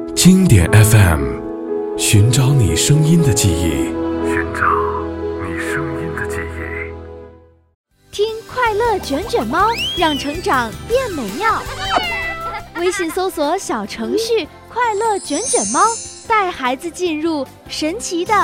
经典 FM， 寻找你声音的记忆，寻找你声音的记忆。 听快乐卷卷猫，让成长变美妙。微信搜索小程序快乐卷卷猫，带孩子进入神奇的